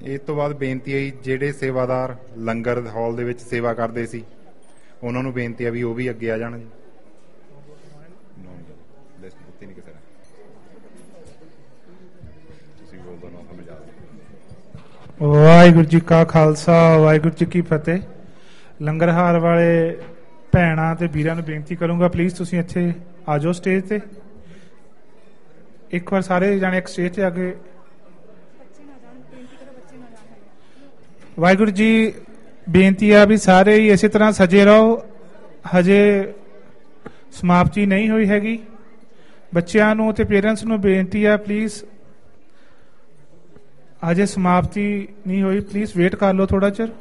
ਇਸ ਤੋਂ ਬਾਅਦ ਬੇਨਤੀ ਹੈ ਜਿਹੜੇ ਸੇਵਾਦਾਰ ਲੰਗਰ ਹਾਲ ਦੇ ਵਿੱਚ ਸੇਵਾ ਕਰਦੇ ਸੀ ਉਹਨਾਂ ਨੂੰ ਬੇਨਤੀ ਹੈ ਵੀ ਉਹ ਵੀ ਅੱਗੇ ਆ ਜਾਣ ਜੀ। ਵਾਹਿਗੁਰੂ ਜੀ ਕਾ ਖਾਲਸਾ ਵਾਹਿਗੁਰੂ ਜੀ ਕੀ ਫਤਿਹ। ਲੰਗਰ ਹਾਲ ਵਾਲੇ ਭੈਣਾਂ ਤੇ ਵੀਰਾਂ ਨੂੰ ਬੇਨਤੀ ਕਰੂੰਗਾ ਪਲੀਜ਼ ਤੁਸੀਂ ਇੱਥੇ ਆ ਜਾਓ ਸਟੇਜ ਤੇ। ਇੱਕ ਵਾਰ ਸਾਰੇ ਜਾਣੇ ਇੱਕ ਸਟੇਜ ਤੇ ਆ ਕੇ। ਵਾਹਿਗੁਰੂ ਜੀ ਬੇਨਤੀ ਆ ਵੀ ਸਾਰੇ ਹੀ ਇਸੇ ਤਰ੍ਹਾਂ ਸਜੇ ਰਹੋ, ਹਜੇ ਸਮਾਪਤੀ ਨਹੀਂ ਹੋਈ ਹੈਗੀ। ਬੱਚਿਆਂ ਨੂੰ ਤੇ ਪੇਰੈਂਟਸ ਨੂੰ ਬੇਨਤੀ ਆ ਪਲੀਜ਼, ਹਜੇ ਸਮਾਪਤੀ ਨਹੀਂ ਹੋਈ, ਪਲੀਜ਼ ਵੇਟ ਕਰ ਲਓ ਥੋੜਾ ਚਿਰ।